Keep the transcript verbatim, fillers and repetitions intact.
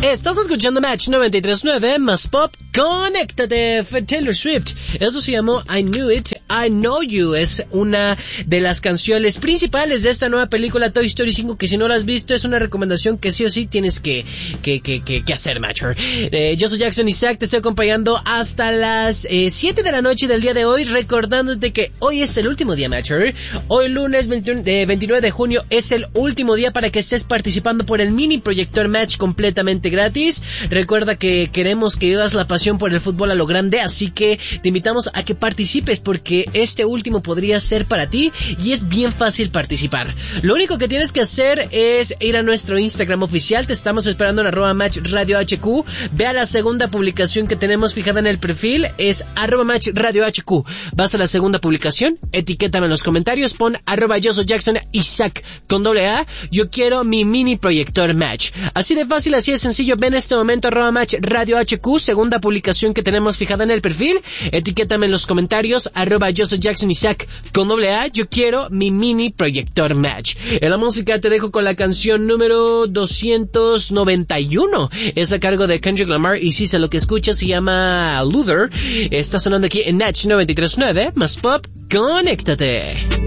Estás escuchando Match noventa y tres punto nueve más Pop. Conéctate, fue Taylor Swift. Eso se llamó I Knew It, I Know You. Es una de las canciones principales de esta nueva película Toy Story cinco, que si no la has visto es una recomendación que sí o sí tienes que que que que, que hacer, Matcher. Eh, yo soy Jackson Isaac, te estoy acompañando hasta las eh, siete de la noche del día de hoy, recordándote que hoy es el último día, Matcher. Hoy lunes veintiuno, eh, veintinueve de junio es el último día para que estés participando por el mini proyector Match completamente gratis. Recuerda que queremos que vivas la pasión por el fútbol a lo grande, así que te invitamos a que participes porque este último podría ser para ti y es bien fácil participar. Lo único que tienes que hacer es ir a nuestro Instagram oficial, te estamos esperando en arroba Match Radio H Q. Ve a la segunda publicación que tenemos fijada en el perfil, es arroba Match Radio H Q. Vas a la segunda publicación, etiquétame en los comentarios, pon arroba yo soy Jackson Isaac con doble A, yo quiero mi mini proyector Match. Así de fácil, así de sencillo. Ven en este momento arroba Match Radio H Q, segunda publicación que tenemos fijada en el perfil, etiquétame en los comentarios, arroba yo soy Jackson Isaac con doble A, yo quiero mi mini proyector Match. En la música te dejo con la canción número doscientos noventa y uno, es a cargo de Kendrick Lamar y si sé lo que escuchas se llama Luther. Está sonando aquí en Match noventa y tres punto nueve más Pop. Conéctate.